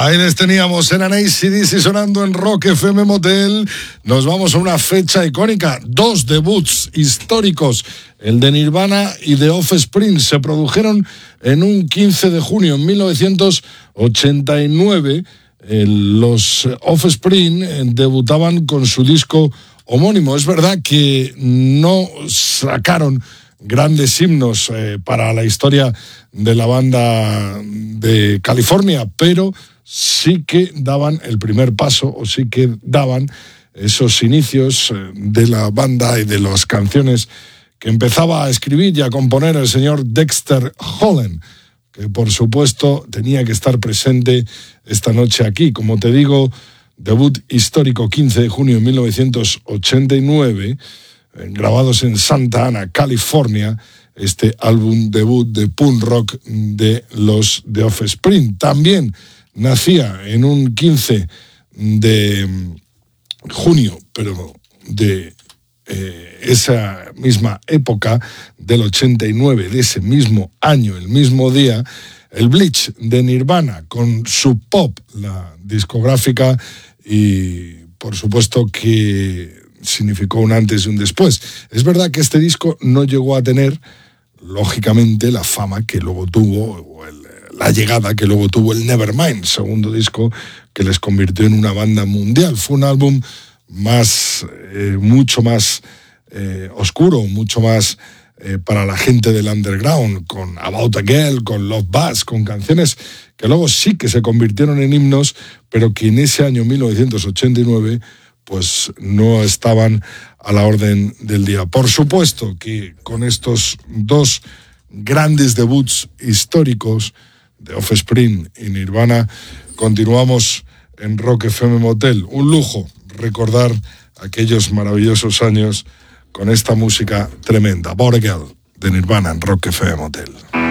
Ahí les teníamos, eran AC/DC sonando en Rock FM Motel. Nos vamos a una fecha icónica, 2 debuts históricos, el de Nirvana y de Offspring. Se produjeron en un 15 de junio de 1989. Los Offspring debutaban con su disco homónimo. Es verdad que no sacaron grandes himnos para la historia de la banda de California, pero sí que daban el primer paso, o sí que daban esos inicios de la banda y de las canciones que empezaba a escribir y a componer el señor Dexter Holland, que por supuesto tenía que estar presente esta noche aquí. Como te digo, debut histórico 15 de junio de 1989, grabados en Santa Ana, California, este álbum debut de punk rock de los de Offspring. También nacía en un 15 de junio, pero de esa misma época, del 89, de ese mismo año, el mismo día, el Bleach de Nirvana, con Sub Pop, la discográfica, y por supuesto que significó un antes y un después. Es verdad que este disco no llegó a tener, lógicamente, la fama que luego tuvo, o la llegada que luego tuvo el Nevermind, segundo disco que les convirtió en una banda mundial. Fue un álbum mucho más oscuro, mucho más para la gente del underground, con About a Girl, con Love Buzz, con canciones que luego sí que se convirtieron en himnos, pero que en ese año 1989 pues no estaban a la orden del día. Por supuesto que con estos dos grandes debuts históricos de Offspring y Nirvana continuamos en Rock FM Motel. Un lujo recordar aquellos maravillosos años con esta música tremenda. About a Girl de Nirvana en Rock FM Motel.